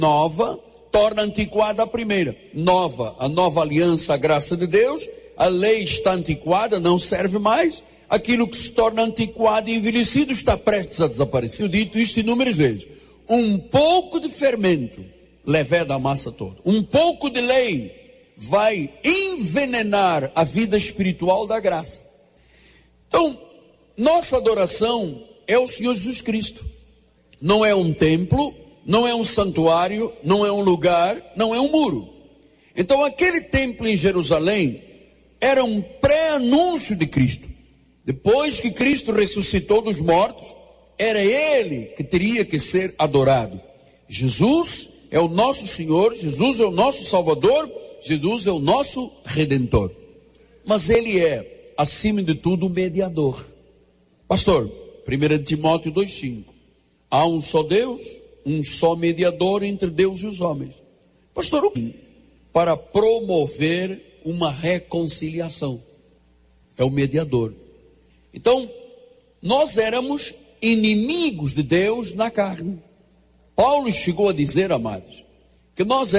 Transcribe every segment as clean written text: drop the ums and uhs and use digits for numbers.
nova torna antiquada a primeira. Nova, a nova aliança, a graça de Deus. A lei está antiquada, não serve mais. Aquilo que se torna antiquado e envelhecido está prestes a desaparecer. Eu dito isso inúmeras vezes. Um pouco de fermento leveda a massa toda. Um pouco de lei vai envenenar a vida espiritual da graça. Então, nossa adoração é o Senhor Jesus Cristo. Não é um templo, não é um santuário, não é um lugar, não é um muro. Então, aquele templo em Jerusalém era um pré-anúncio de Cristo. Depois que Cristo ressuscitou dos mortos, era Ele que teria que ser adorado. Jesus é o nosso Senhor, Jesus é o nosso Salvador, Jesus é o nosso Redentor. Mas Ele é, acima de tudo, o mediador. Pastor, 1 Timóteo 2,5. Há um só Deus, um só mediador entre Deus e os homens. Pastor, o que? Para promover uma reconciliação. É o mediador. Então, nós éramos inimigos de Deus na carne. Paulo chegou a dizer, amados, que nós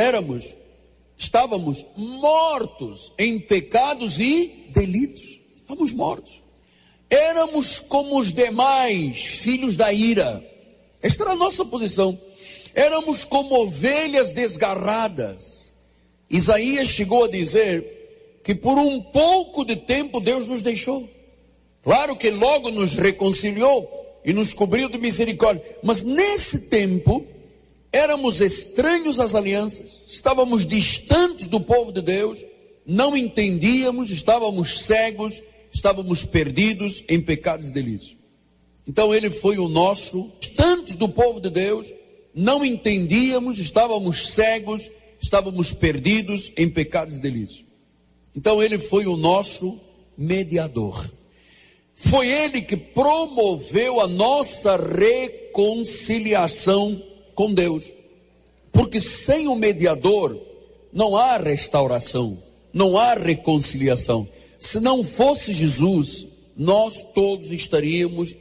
estávamos mortos em pecados e delitos. Estávamos mortos. Éramos como os demais filhos da ira. Esta era a nossa posição. Éramos como ovelhas desgarradas. Isaías chegou a dizer que por um pouco de tempo Deus nos deixou. Claro que logo nos reconciliou e nos cobriu de misericórdia. Mas nesse tempo, éramos estranhos às alianças. Estávamos distantes do povo de Deus. Não entendíamos, estávamos cegos, estávamos perdidos em pecados e delitos. Então Ele foi o nosso, distantes do povo de Deus. Não entendíamos, estávamos cegos, estávamos perdidos em pecados e delitos. Então Ele foi o nosso mediador. Foi Ele que promoveu a nossa reconciliação com Deus. Porque sem o mediador não há restauração, não há reconciliação. Se não fosse Jesus, nós todos estaríamos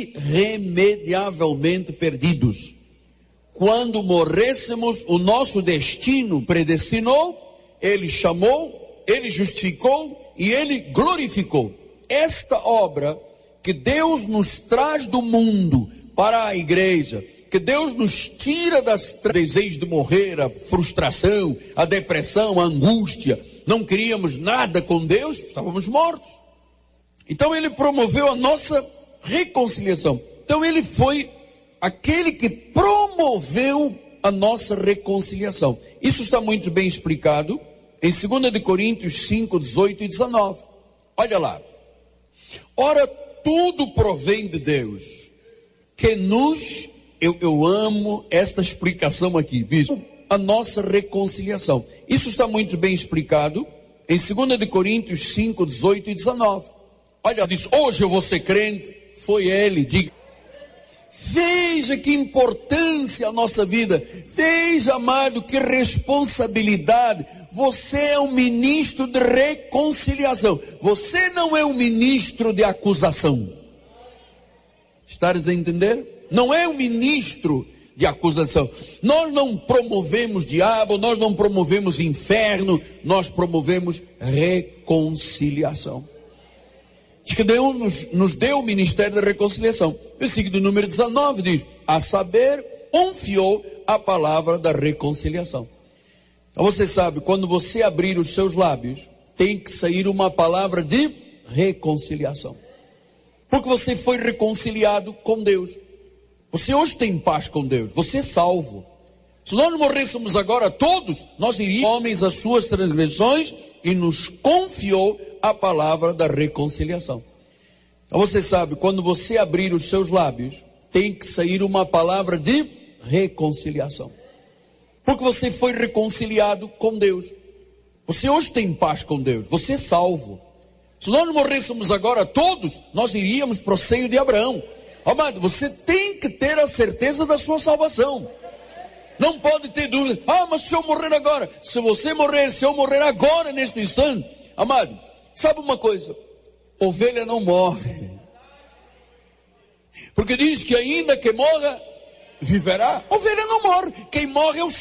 irremediavelmente perdidos. Quando morrêssemos, o nosso destino predestinou, Ele chamou, Ele justificou e Ele glorificou. Esta obra que Deus nos traz do mundo para a igreja, que Deus nos tira das desejos de morrer, a frustração, a depressão, a angústia, não queríamos nada com Deus, estávamos mortos. Então Ele promoveu a nossa reconciliação. Então Ele foi aquele que promoveu a nossa reconciliação. Isso está muito bem explicado em 2 Coríntios 5, 18 e 19. Olha lá. Ora, tudo provém de Deus, que nos... Eu amo esta explicação aqui, bispo. A nossa reconciliação. Isso está muito bem explicado em 2 Coríntios 5, 18 e 19. Olha, diz, hoje eu vou ser crente. Foi Ele, diga. Veja que importância a nossa vida. Veja, amado, que responsabilidade. Você é um ministro de reconciliação. Você não é um ministro de acusação. Estás a entender? Não é um ministro de acusação. Nós não promovemos diabo, nós não promovemos inferno, nós promovemos reconciliação. Diz que Deus nos deu o ministério da reconciliação. Versículo número 19 diz, a saber, confiou a palavra da reconciliação. Então você sabe, quando você abrir os seus lábios, tem que sair uma palavra de reconciliação. Porque você foi reconciliado com Deus. Você hoje tem paz com Deus, você é salvo. Se nós morrêssemos agora todos, nós iríamos homens as suas transgressões e nos confiou a palavra da reconciliação. Então você sabe, quando você abrir os seus lábios, tem que sair uma palavra de reconciliação. Porque você foi reconciliado com Deus. Você hoje tem paz com Deus, você é salvo. Se nós morrêssemos agora todos, nós iríamos para o seio de Abraão. Amado, você tem que ter a certeza da sua salvação. Não pode ter dúvida. Mas se eu morrer agora, se você morrer, se eu morrer agora neste instante, amado, sabe uma coisa? Ovelha não morre. Porque diz que ainda que morra, viverá. Ovelha não morre. Quem morre é o